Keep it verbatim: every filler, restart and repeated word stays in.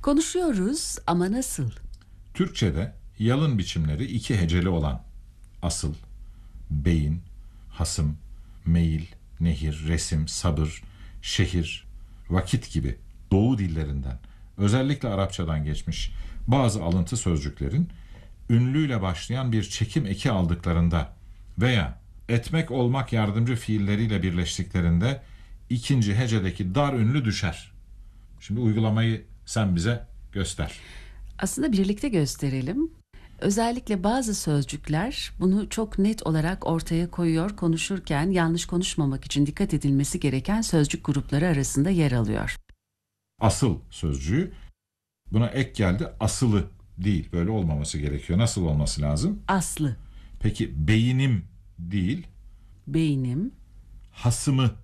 Konuşuyoruz ama nasıl? Türkçe'de yalın biçimleri iki heceli olan asıl, beyin, hasım, meyil, nehir, resim, sabır, şehir, vakit gibi Doğu dillerinden, özellikle Arapçadan geçmiş bazı alıntı sözcüklerin ünlüyle başlayan bir çekim eki aldıklarında veya etmek olmak yardımcı fiilleriyle birleştiklerinde ikinci hecedeki dar ünlü düşer. Şimdi uygulamayı sen bize göster. Aslında birlikte gösterelim. Özellikle bazı sözcükler bunu çok net olarak ortaya koyuyor. Konuşurken yanlış konuşmamak için dikkat edilmesi gereken sözcük grupları arasında yer alıyor. Asıl sözcüğü, buna ek geldi, asılı değil. Böyle olmaması gerekiyor. Nasıl olması lazım? Aslı, Peki beynim değil, beynim, hasımı